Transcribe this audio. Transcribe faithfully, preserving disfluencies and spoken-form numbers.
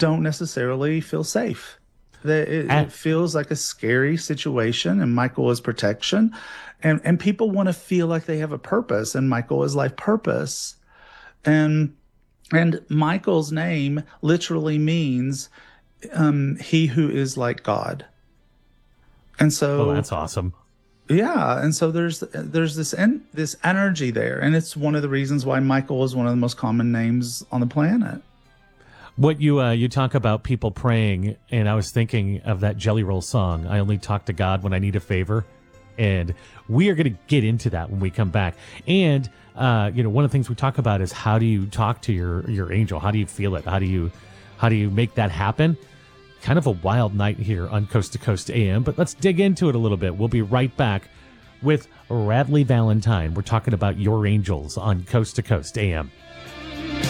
don't necessarily feel safe. That it, And, it feels like a scary situation, and Michael is protection, and and people want to feel like they have a purpose, and Michael is life purpose, and and Michael's name literally means um, he who is like God, and oh, so that's awesome. yeah, and so there's there's this en- this energy there, and it's one of the reasons why Michael is one of the most common names on the planet. What you uh, you talk about people praying, and I was thinking of that Jelly Roll song. I only talk to God when I need a favor, and we are going to get into that when we come back. And uh, you know, one of the things we talk about is how do you talk to your your angel? How do you feel it? How do you how do you make that happen? Kind of a wild night here on Coast to Coast A M, but let's dig into it a little bit. We'll be right back with Radley Valentine. We're talking about your angels on Coast to Coast A M.